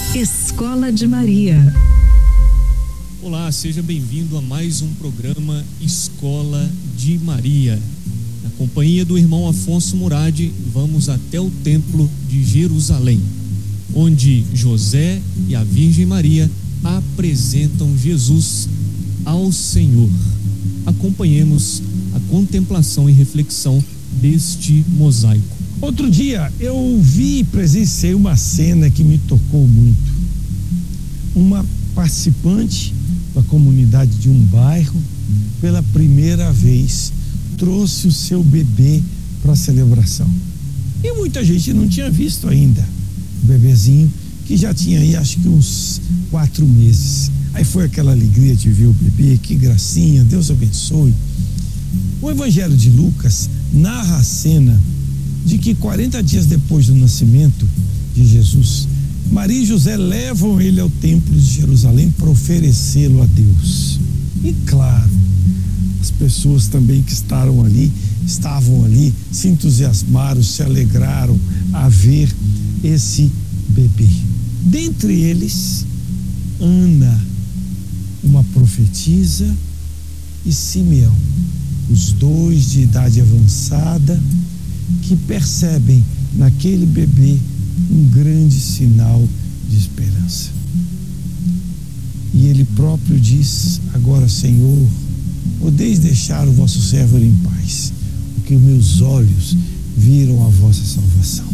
Escola de Maria. Olá, seja bem-vindo a mais um programa Escola de Maria. Na companhia do irmão Afonso Murad, vamos até o Templo de Jerusalém, onde José e a Virgem Maria apresentam Jesus ao Senhor. Acompanhemos a contemplação e reflexão deste mosaico. Outro dia eu vi e presenciei uma cena que me tocou muito. Uma participante da comunidade de um bairro, pela primeira vez, trouxe o seu bebê para a celebração. E muita gente não tinha visto ainda o bebezinho, que já tinha aí acho que uns 4 meses. Aí foi aquela alegria de ver o bebê, que gracinha, Deus abençoe. O Evangelho de Lucas narra a cena de que 40 dias depois do nascimento de Jesus, Maria e José levam ele ao templo de Jerusalém para oferecê-lo a Deus. E claro, as pessoas também que estavam ali, se entusiasmaram, se alegraram a ver esse bebê. Dentre eles, Ana, uma profetisa, e Simeão, os dois de idade avançada, que percebem naquele bebê um grande sinal de esperança. E ele próprio diz: agora, Senhor, podeis deixar o vosso servo em paz, porque meus olhos viram a vossa salvação.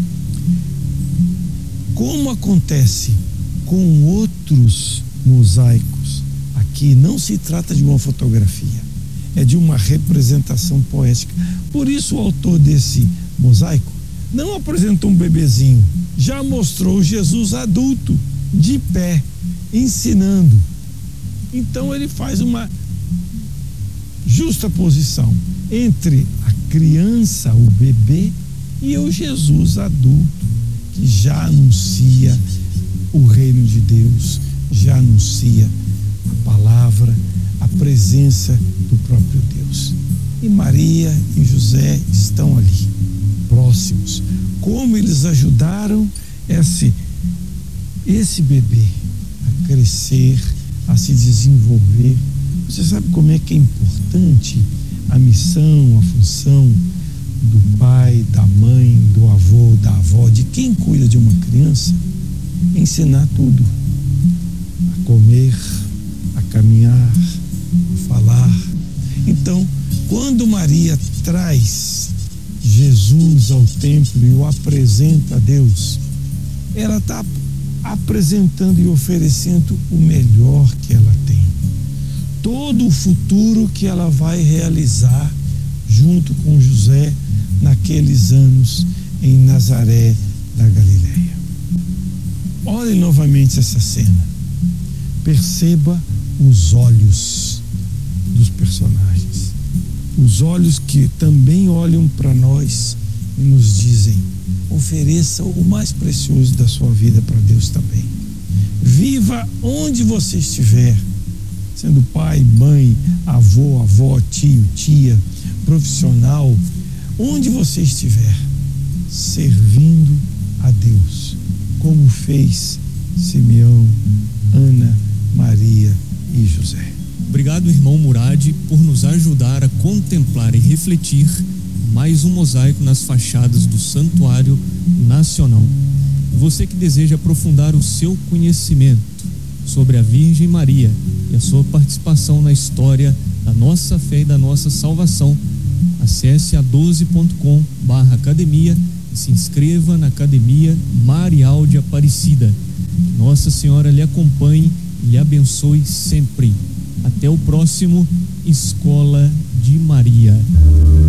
Como acontece com outros mosaicos, aqui não se trata de uma fotografia, é de uma representação poética. Por isso o autor desse mosaico não apresentou um bebezinho, já mostrou Jesus adulto, de pé, ensinando. Então ele faz uma justaposição entre a criança, o bebê, e o Jesus adulto, que já anuncia o reino de Deus, já anuncia a palavra, a presença do próprio Deus. E Maria e José estão ali, próximos. Como eles ajudaram esse bebê a crescer, a se desenvolver. Você sabe como é que é importante a missão, a função do pai, da mãe, do avô, da avó, de quem cuida de uma criança? Ensinar tudo: a comer, a caminhar, a falar. Então, quando Maria traz Jesus ao templo e o apresenta a Deus, ela está apresentando e oferecendo o melhor que ela tem, todo o futuro que ela vai realizar junto com José naqueles anos em Nazaré da Galileia. Olhe novamente essa cena, perceba os olhos dos personagens, os olhos que também olham para nós e nos dizem: ofereça o mais precioso da sua vida para Deus também. Viva onde você estiver, sendo pai, mãe, avô, avó, tio, tia, profissional, onde você estiver, servindo a Deus, como fez Simeão, Ana, Maria e José. Obrigado, irmão Murad, por nos ajudar a contemplar e refletir mais um mosaico nas fachadas do Santuário Nacional. Você que deseja aprofundar o seu conhecimento sobre a Virgem Maria e a sua participação na história da nossa fé e da nossa salvação, acesse a12.com/academia e se inscreva na Academia Marial de Aparecida. Que Nossa Senhora lhe acompanhe e lhe abençoe sempre. Até o próximo Escola de Maria.